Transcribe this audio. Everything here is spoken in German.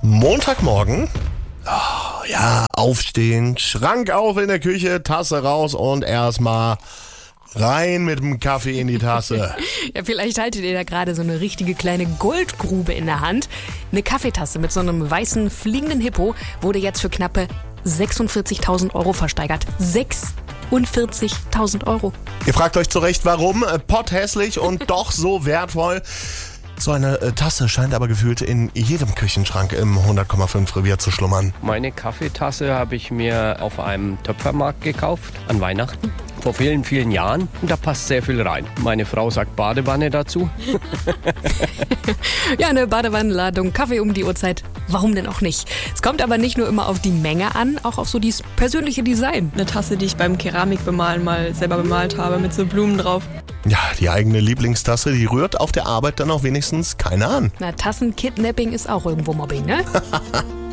Montagmorgen. Oh, ja, aufstehen, Schrank auf in der Küche, Tasse raus und erstmal rein mit dem Kaffee in die Tasse. Ja, vielleicht haltet ihr da gerade so eine richtige kleine Goldgrube in der Hand. Eine Kaffeetasse mit so einem weißen fliegenden Hippo wurde jetzt für knappe 46.000 Euro versteigert. 46.000 Euro. Ihr fragt euch zu Recht, warum? Potthässlich und doch so wertvoll. So eine Tasse scheint aber gefühlt in jedem Küchenschrank im 100,5 Revier zu schlummern. Meine Kaffeetasse habe ich mir auf einem Töpfermarkt gekauft, an Weihnachten, vor vielen, vielen Jahren. Und da passt sehr viel rein. Meine Frau sagt Badewanne dazu. Ja, eine Badewannenladung Kaffee um die Uhrzeit. Warum denn auch nicht? Es kommt aber nicht nur immer auf die Menge an, auch auf so dieses persönliche Design. Eine Tasse, die ich beim Keramikbemalen mal selber bemalt habe, mit so Blumen drauf. Ja, die eigene Lieblingstasse, die rührt auf der Arbeit dann auch wenigstens keiner an. Na, Tassenkidnapping ist auch irgendwo Mobbing, ne?